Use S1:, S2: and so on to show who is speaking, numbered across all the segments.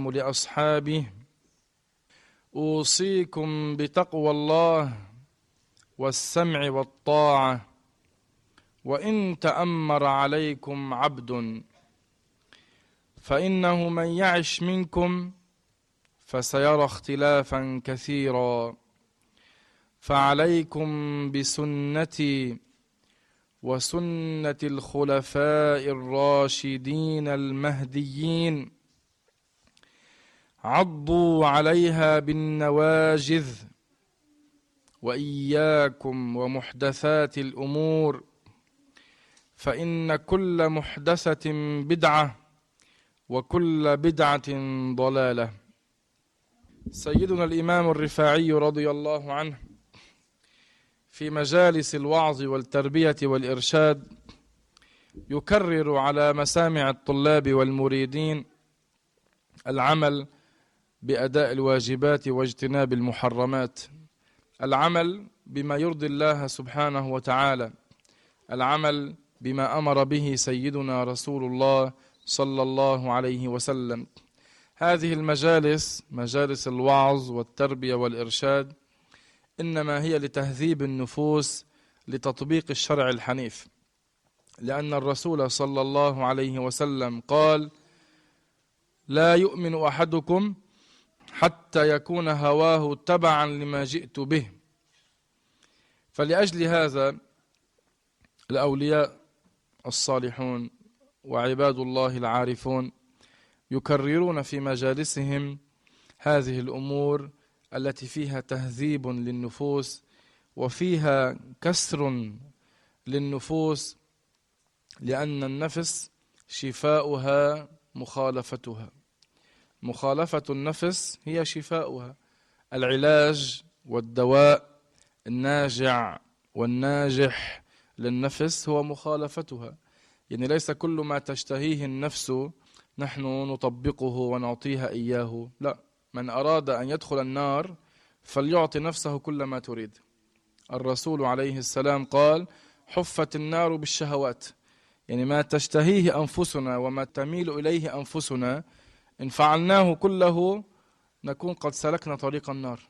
S1: السلام لأصحابه: أوصيكم بتقوى الله والسمع والطاعة، وإن تأمر عليكم عبد، فإنه من يعش منكم فسيرى اختلافا كثيرا، فعليكم بسنتي وسنة الخلفاء الراشدين المهديين، عضوا عليها بالنواجذ، وإياكم ومحدثات الأمور، فإن كل محدثة بدعة وكل بدعة ضلالة. سيدنا الإمام الرفاعي رضي الله عنه في مجالس الوعظ والتربية والإرشاد يكرر على مسامع الطلاب والمريدين العمل بأداء الواجبات واجتناب المحرمات، العمل بما يرضي الله سبحانه وتعالى، العمل بما أمر به سيدنا رسول الله صلى الله عليه وسلم. هذه المجالس، مجالس الوعظ والتربية والإرشاد، إنما هي لتهذيب النفوس لتطبيق الشرع الحنيف، لأن الرسول صلى الله عليه وسلم قال: لا يؤمن أحدكم حتى يكون هواه تبعا لما جئت به. فلأجل هذا الأولياء الصالحون وعباد الله العارفون يكررون في مجالسهم هذه الأمور التي فيها تهذيب للنفوس وفيها كسر للنفوس، لأن النفس شفاؤها مخالفتها، مخالفة النفس هي شفاؤها. العلاج والدواء الناجع والناجح للنفس هو مخالفتها. يعني ليس كل ما تشتهيه النفس نحن نطبقه ونعطيها إياه، لا، من أراد أن يدخل النار فليعطي نفسه كل ما تريد. الرسول عليه السلام قال: حفت النار بالشهوات، يعني ما تشتهيه أنفسنا وما تميل إليه أنفسنا إن فعلناه كله نكون قد سلكنا طريق النار.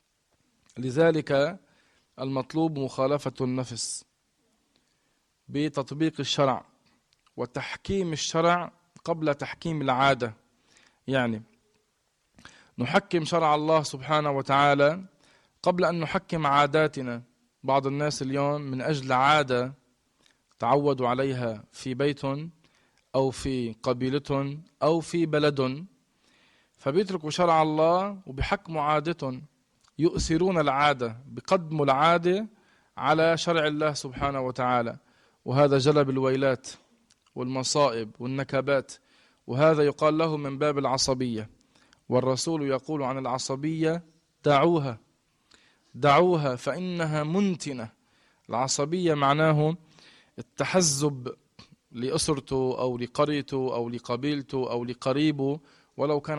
S1: لذلك المطلوب مخالفة النفس بتطبيق الشرع وتحكيم الشرع قبل تحكيم العادة. يعني نحكم شرع الله سبحانه وتعالى قبل أن نحكم عاداتنا. بعض الناس اليوم من أجل عادة تعودوا عليها في بيت أو في قبيلة أو في بلد، فبيتركوا شرع الله وبحكموا عادة، يؤثرون العادة، بقدموا العادة على شرع الله سبحانه وتعالى، وهذا جلب الويلات والمصائب والنكبات، وهذا يقال له من باب العصبية. والرسول يقول عن العصبية: دعوها دعوها فإنها منتنة. العصبية معناه التحزب لأسرته أو لقريته أو لقبيلته أو لقريبه، ولو كان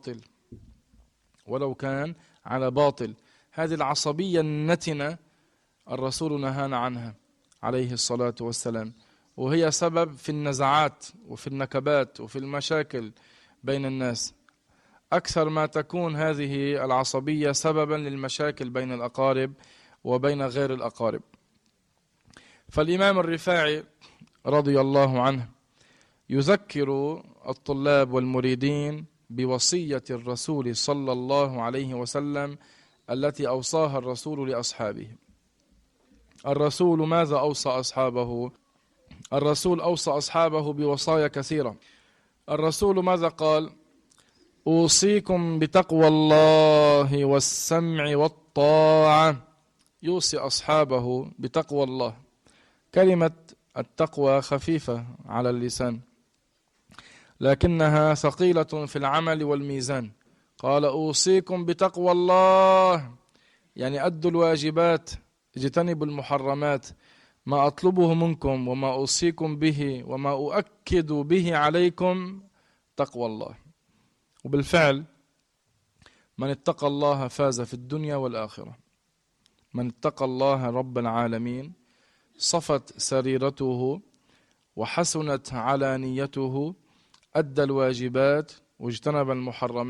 S1: على باطل. هذه العصبية النتنة الرسول نهانا عنها عليه الصلاة والسلام، وهي سبب في النزعات وفي النكبات وفي المشاكل بين الناس. أكثر ما تكون هذه العصبية سببا للمشاكل بين الأقارب وبين غير الأقارب. فالإمام الرفاعي رضي الله عنه يذكر الطلاب والمريدين بوصية الرسول صلى الله عليه وسلم التي أوصاها الرسول لأصحابه. الرسول ماذا أوصى أصحابه؟ الرسول أوصى أصحابه بوصايا كثيرة. الرسول ماذا قال؟ أوصيكم بتقوى الله والسمع والطاعة. يوصي أصحابه بتقوى الله. كلمة التقوى خفيفة على اللسان لكنها ثقيلة في العمل والميزان. قال: أوصيكم بتقوى الله، يعني أدوا الواجبات، اجتنبوا المحرمات. ما أطلبه منكم وما أوصيكم به وما أؤكد به عليكم تقوى الله. وبالفعل من اتقى الله فاز في الدنيا والآخرة. من اتقى الله رب العالمين صفت سريرته وحسنت علانيته، أدى الواجبات واجتنب المحرمات.